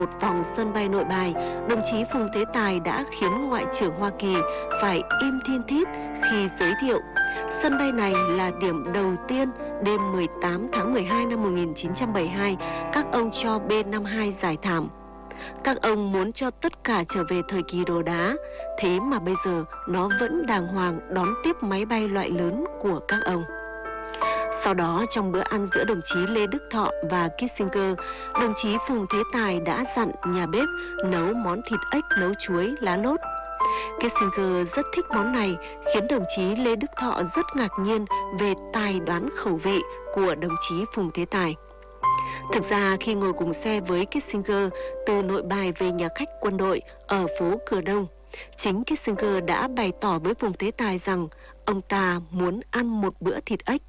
Một vòng sân bay Nội Bài, đồng chí Phùng Thế Tài đã khiến Ngoại trưởng Hoa Kỳ phải im thiên thít khi giới thiệu. Sân bay này là điểm đầu tiên đêm 18 tháng 12 năm 1972, các ông cho B-52 giải thảm. Các ông muốn cho tất cả trở về thời kỳ đồ đá, thế mà bây giờ nó vẫn đàng hoàng đón tiếp máy bay loại lớn của các ông. Sau đó, trong bữa ăn giữa đồng chí Lê Đức Thọ và Kissinger, đồng chí Phùng Thế Tài đã dặn nhà bếp nấu món thịt ếch nấu chuối lá lốt. Kissinger rất thích món này, khiến đồng chí Lê Đức Thọ rất ngạc nhiên về tài đoán khẩu vị của đồng chí Phùng Thế Tài. Thực ra, khi ngồi cùng xe với Kissinger từ Nội Bài về nhà khách quân đội ở phố Cửa Đông, chính Kissinger đã bày tỏ với Phùng Thế Tài rằng ông ta muốn ăn một bữa thịt ếch.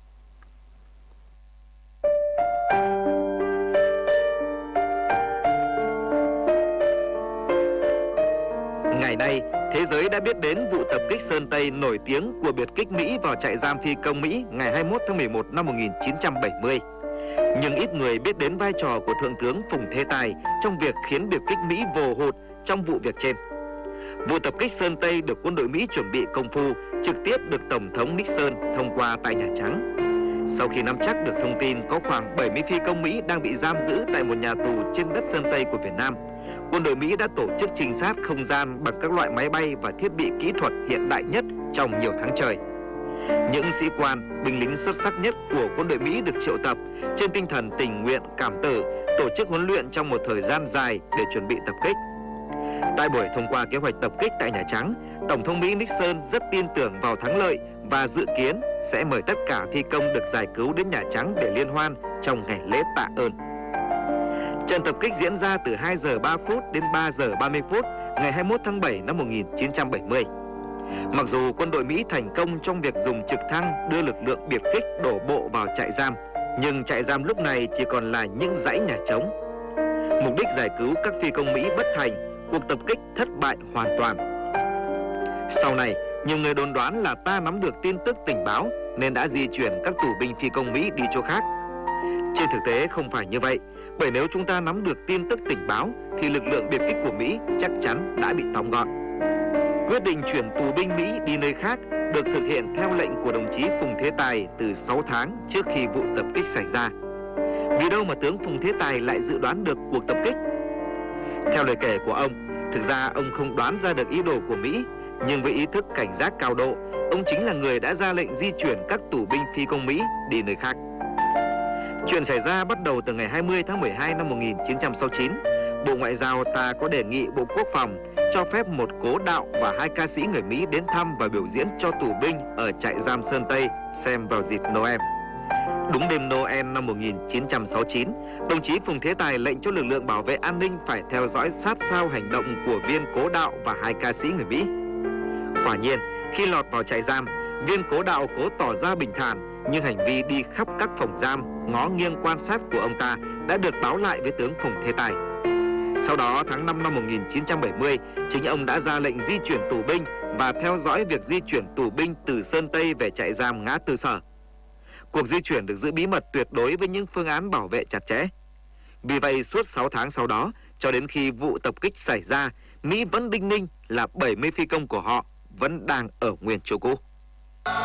Ngày nay, thế giới đã biết đến vụ tập kích Sơn Tây nổi tiếng của biệt kích Mỹ vào trại giam phi công Mỹ ngày 21 tháng 11 năm 1970. Nhưng ít người biết đến vai trò của Thượng tướng Phùng Thế Tài trong việc khiến biệt kích Mỹ vồ hụt trong vụ việc trên. Vụ tập kích Sơn Tây được quân đội Mỹ chuẩn bị công phu, trực tiếp được Tổng thống Nixon thông qua tại Nhà Trắng. Sau khi nắm chắc được thông tin có khoảng 70 phi công Mỹ đang bị giam giữ tại một nhà tù trên đất Sơn Tây của Việt Nam, quân đội Mỹ đã tổ chức trinh sát không gian bằng các loại máy bay và thiết bị kỹ thuật hiện đại nhất trong nhiều tháng trời. Những sĩ quan, binh lính xuất sắc nhất của quân đội Mỹ được triệu tập trên tinh thần tình nguyện cảm tử, tổ chức huấn luyện trong một thời gian dài để chuẩn bị tập kích. Tại buổi thông qua kế hoạch tập kích tại Nhà Trắng, Tổng thống Mỹ Nixon rất tin tưởng vào thắng lợi và dự kiến sẽ mời tất cả phi công được giải cứu đến Nhà Trắng để liên hoan trong ngày lễ tạ ơn. Trận tập kích diễn ra từ 2 giờ 3 phút đến 3 giờ 30 phút ngày 21 tháng 7 năm 1970. Mặc dù quân đội Mỹ thành công trong việc dùng trực thăng đưa lực lượng biệt kích đổ bộ vào trại giam, nhưng trại giam lúc này chỉ còn là những dãy nhà trống. Mục đích giải cứu các phi công Mỹ bất thành, cuộc tập kích thất bại hoàn toàn. Sau này, nhiều người đồn đoán là ta nắm được tin tức tình báo nên đã di chuyển các tù binh phi công Mỹ đi chỗ khác. Trên thực tế không phải như vậy, bởi nếu chúng ta nắm được tin tức tình báo thì lực lượng biệt kích của Mỹ chắc chắn đã bị tóm gọn. Quyết định chuyển tù binh Mỹ đi nơi khác được thực hiện theo lệnh của đồng chí Phùng Thế Tài từ 6 tháng trước khi vụ tập kích xảy ra. Vì đâu mà tướng Phùng Thế Tài lại dự đoán được cuộc tập kích? Theo lời kể của ông, thực ra ông không đoán ra được ý đồ của Mỹ, nhưng với ý thức cảnh giác cao độ, ông chính là người đã ra lệnh di chuyển các tù binh phi công Mỹ đi nơi khác. Chuyện xảy ra bắt đầu từ ngày 20 tháng 12 năm 1969. Bộ Ngoại giao ta có đề nghị Bộ Quốc phòng cho phép một cố đạo và 2 ca sĩ người Mỹ đến thăm và biểu diễn cho tù binh ở trại giam Sơn Tây xem vào dịp Noel. Đúng đêm Noel năm 1969, đồng chí Phùng Thế Tài lệnh cho lực lượng bảo vệ an ninh phải theo dõi sát sao hành động của viên cố đạo và 2 ca sĩ người Mỹ. Quả nhiên, khi lọt vào trại giam, viên cố đạo cố tỏ ra bình thản, nhưng hành vi đi khắp các phòng giam, ngó nghiêng quan sát của ông ta đã được báo lại với tướng Phùng Thế Tài. Sau đó, tháng 5 năm 1970, chính ông đã ra lệnh di chuyển tù binh và theo dõi việc di chuyển tù binh từ Sơn Tây về trại giam Ngã Tư Sở. Cuộc di chuyển được giữ bí mật tuyệt đối với những phương án bảo vệ chặt chẽ. Vì vậy, suốt 6 tháng sau đó, cho đến khi vụ tập kích xảy ra, Mỹ vẫn đinh ninh là 70 phi công của họ vẫn đang ở nguyên chỗ cũ.